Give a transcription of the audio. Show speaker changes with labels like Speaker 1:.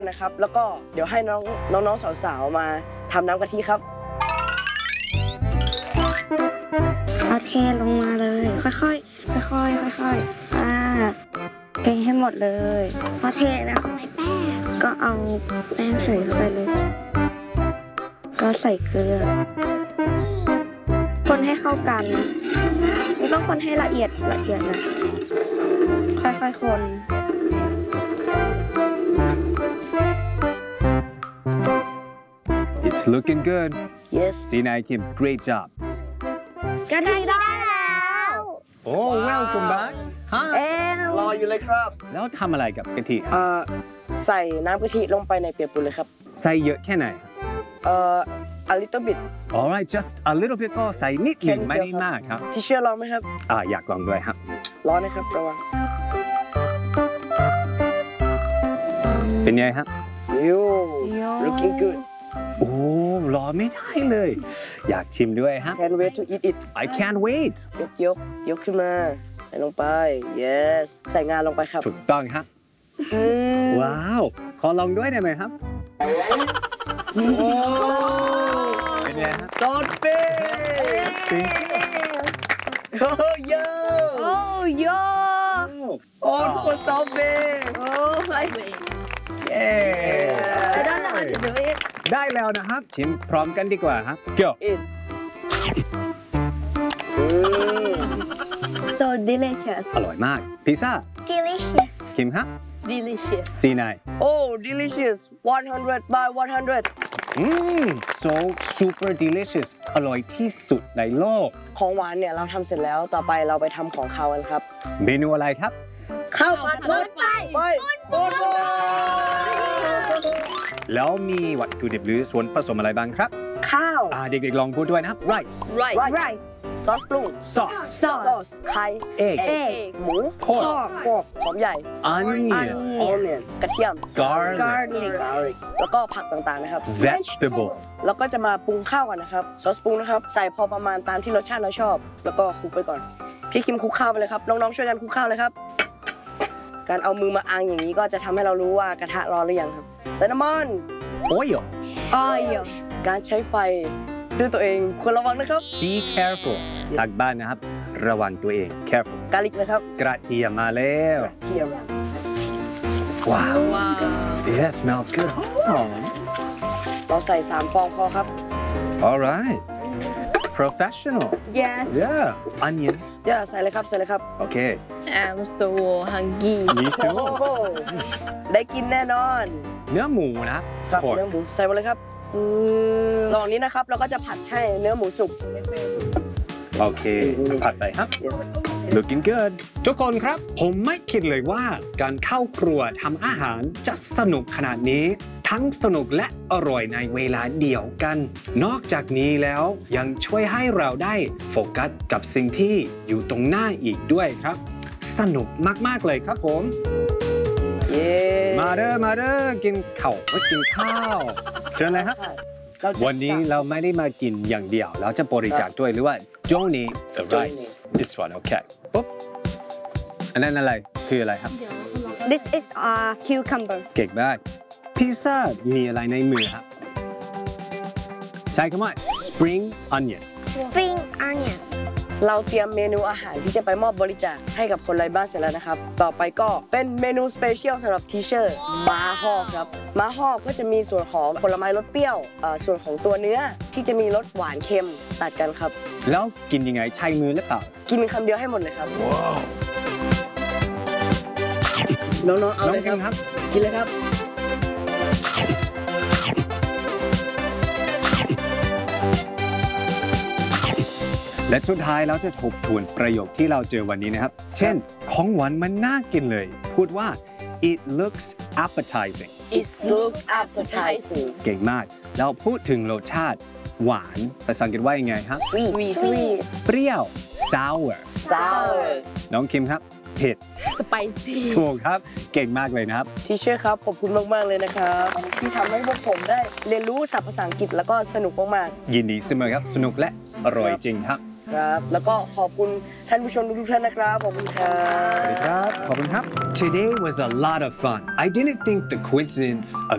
Speaker 1: นะครับแล้วก็เดี๋ยวให้น้องสาวๆมาทำน้ำกะทิครับ
Speaker 2: เอาเทลงมาเลยค่อยเทให้หมดเลยพอเทแล้วก็เอาแป้งใส่เข้าไปเลยก็ใส่เกลือคนให้เข้ากันนี่ต้องคนให้ละเอียดนะค่อยๆคน
Speaker 3: It's looking good.
Speaker 1: yes
Speaker 3: Sina Kim, great job.
Speaker 2: ก็ได้แล้ว
Speaker 3: Oh, welcome back.
Speaker 2: เอ๊ะ
Speaker 1: รออยู่เลยครับ
Speaker 3: แล้วทำอะไรกับกะทิ
Speaker 1: ใส่น้ำกะทิลงไปในเปียกปูนเลยครับ
Speaker 3: ใส่เยอะแค่ไหน
Speaker 1: a little bit
Speaker 3: Alright, just a little bit ก็ใส่นิดหนึ่งไม่ได้มากครับ
Speaker 1: ที่เชื่อลองไหมครับ
Speaker 3: อยากลองด้วยครับ
Speaker 1: ร้อนนะครับระวัง
Speaker 3: เป็นไงครับ
Speaker 1: looking good
Speaker 3: โอ้รอไม่ได้เลย อยากชิมด้วยครับ
Speaker 1: can't wait to eat it
Speaker 3: I can't wait
Speaker 1: ยกขึ้นมาใส่ลงไป yes ใส่งานลงไปครับ
Speaker 3: ถูกต้องครับ ว้าว ขอลองด้วยได้ไหมครับ เป็นไงครับ
Speaker 1: ซอสเป้โอ้เยอะ
Speaker 2: โอ้โย
Speaker 1: โอ้ทุกคนซอสเป้
Speaker 2: โอ้ใส่ไป
Speaker 1: เย้
Speaker 2: I don't know how to do it
Speaker 3: ได้แล้วนะครับ ชิมพร้อมกันดีกว่าครับ Go
Speaker 1: it
Speaker 2: so delicious
Speaker 3: อร่อยมาก พิซซ่า
Speaker 2: delicious
Speaker 3: คิมครับ
Speaker 2: delicious
Speaker 3: ซีนาย
Speaker 1: oh delicious 100 by 100
Speaker 3: so super delicious อร่อยที่สุดในโลก
Speaker 1: ของหวานเนี่ยเราทำเสร็จแล้วต่อไปเราไปทำของคาวกันครับ
Speaker 3: เมนูอะไรครับ
Speaker 1: ข้าวผัดรถไฟโอ้โห
Speaker 3: แล้วมีวัตถุดิบหรือส่วนผสมอะไรบ้างครับ
Speaker 1: ข้าว
Speaker 3: เด็กๆลองพูดด้วยนะครับ rice
Speaker 2: right
Speaker 1: ซอสปรุง
Speaker 3: sauce
Speaker 2: sauce
Speaker 1: ไข่
Speaker 3: egg
Speaker 1: หมู
Speaker 3: pork
Speaker 1: หอมใหญ่
Speaker 3: onion
Speaker 1: onion กระเทียม
Speaker 3: garlic
Speaker 1: garlic แล้วก็ผักต่างๆนะครับ
Speaker 3: vegetable
Speaker 1: แล้วก็จะมาปรุงข้าวกันนะครับซอสปรุงนะครับใส่พอประมาณตามที่รสชาติเราชอบ แล้วก็คลุกไปก่อนพี่คิมคลุกข้าวไปเลยครับน้องๆช่วยกันคลุกข้าวเลยครับการเอามือมาอังอย่างนี้ก็จะทำให้เรารู้ว่ากระทะร้อนหรือยังครับใส่น้ำมัน
Speaker 3: oil
Speaker 2: oil
Speaker 1: การใช้ไฟด้วยตัวเองควรระวังนะครับ
Speaker 3: be careful ทางบ้านนะครับ ระวังตัวเอง careful
Speaker 1: กาลิกนะครับ
Speaker 3: กระเทียมมาแล้ว
Speaker 1: เทียม
Speaker 3: ว้าว yeah it smells good หอม
Speaker 1: เราใส่3ฟองพอครับ
Speaker 3: alright professional
Speaker 2: yes
Speaker 3: yeah onions
Speaker 1: ใส่เลยครับใส่เลยครับ
Speaker 3: okay
Speaker 2: I'm so hungry
Speaker 3: me
Speaker 1: โอ้
Speaker 3: too
Speaker 1: โหได้กินแน่นอน
Speaker 3: เนื้อหมูนะครับ pork
Speaker 1: เนื้อหมูใส่หมดเลยครับระหว่างนี้นะครับเราก็จะผัดให้เนื้อหมูสุก
Speaker 3: โอเค ผัดไปครับ looking good ทุกคนครับ ผมไม่คิดเลยว่าการเข้าครัวทำอาหารจะสนุกขนาดนี้ ทั้งสนุกและอร่อยในเวลาเดียวกัน นอกจากนี้แล้วยังช่วยให้เราได้โฟกัสกับสิ่งที่อยู่ตรงหน้าอีกด้วยครับ สนุกมากๆเลยครับผม
Speaker 1: เย้
Speaker 3: มาเด้อกินข้าวกินข้าวเชิญเลยครับ วันนี้เราไม่ได้มากินอย่างเดียวเราจะบริจาคด้วยหรือว่า donate the rice this one okay ปุ๊บอันนั้นอะไรคืออะไรครับ
Speaker 2: this is a cucumber
Speaker 3: เก่งมากพิซซ่ามีอะไรในมือครับใช้คำว่า spring onion
Speaker 2: spring onion
Speaker 1: เราเตรียมเมนูอาหารที่จะไปมอบบริจาคให้กับคนไร้บ้านเสร็จแล้วนะครับ ต่อไปก็เป็นเมนูสเปเชียลสำหรับทีเชอร์ม้าฮอกครับม้าฮอกก็จะมีส่วนของผลไม้รสเปรี้ยวส่วนของตัวเนื้อที่จะมีรสหวานเค็มตัดกันครับ
Speaker 3: แล้วกินยังไงใช้มือหรือเปล่า
Speaker 1: กินคำเดียวให้หมดเลยครับน้องๆเอาเลยครับ กินเลยครับ
Speaker 3: และสุดท้ายเราจะทบทวนประโยคที่เราเจอวันนี้นะครับ เช่น ของหวานมันน่ากินเลย พูดว่า it looks appetizing
Speaker 1: It looks appetizing
Speaker 3: เก่งมาก เราพูดถึงรสชาติหวานภาษาอังกฤษว่ายังไงครับ
Speaker 1: sweet
Speaker 3: เปรี้ยว sour
Speaker 1: sour
Speaker 3: น้องคิมครับเผ็ด
Speaker 2: spicy
Speaker 3: ถูกครับ เก่งมากเลยนะครับ
Speaker 1: ทีเชอร์ครับขอบคุณมากๆเลยนะครับที่ทำให้พวกผมได้เรียนรู้ศัพท์ภาษาอังกฤษแล้วก็สนุกมากๆ
Speaker 3: ยินดีเสมอครับ สนุกและอร่อยจริงครับ
Speaker 1: ครับ แล้วก็ขอบคุณท่านผู้ชมทุกท่านนะครับ ขอบคุณครับ
Speaker 3: สวัสดีครับ ขอบคุณครับ Today was a lot of fun. I didn't think the coincidence of